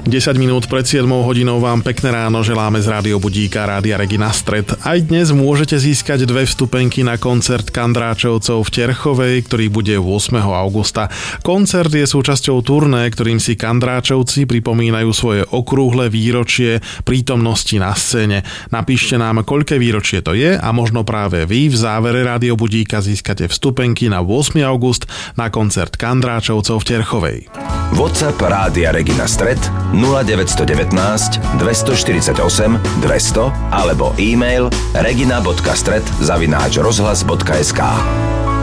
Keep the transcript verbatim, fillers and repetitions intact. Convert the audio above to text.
desať minút pred siedmou hodinou vám pekné ráno želáme z Rádio Budíka Rádia Regina Stred. Aj dnes môžete získať dve vstupenky na koncert Kandráčovcov v Terchovej, ktorý bude ôsmeho augusta. Koncert je súčasťou turné, ktorým si Kandráčovci pripomínajú svoje okrúhle výročie prítomnosti na scéne. Napíšte nám, koľké výročie to je a možno práve vy v závere Rádio Budíka získate vstupenky na ôsmeho august na koncert Kandráčovcov v Terchovej. WhatsApp Rádia Regina Stred nula deväť jedna deväť dvestoštyridsaťosem dvesto alebo e-mail regina bodka stred zavináč rozhlas bodka es ká.